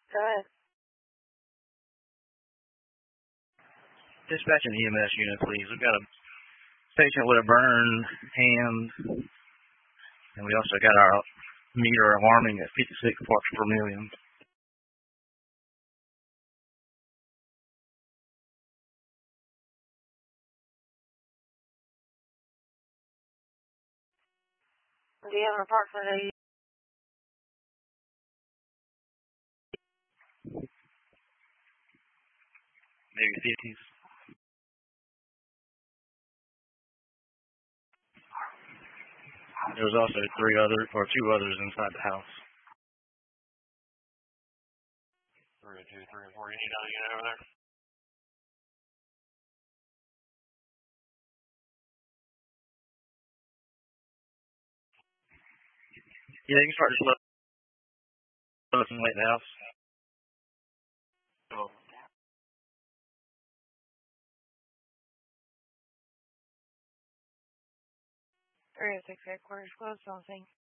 Go ahead. Dispatch an EMS unit, please. We've got a patient with a burned hand, and we also got our meter alarming at 56 parts per million. Do you have an approximate Maybe 50s. There was also two others inside the house. 302, 304. You need another unit over there? Yeah, you can start just looking late the house. Oh. 306 headquarters closed, something.